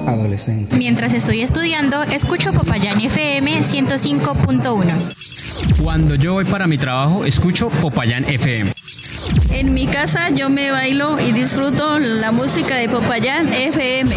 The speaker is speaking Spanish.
adolescente. Mientras estoy estudiando, escucho Popayán FM 105.1. Cuando yo voy para mi trabajo, escucho Popayán FM. En mi casa yo me bailo y disfruto la música de Popayán FM.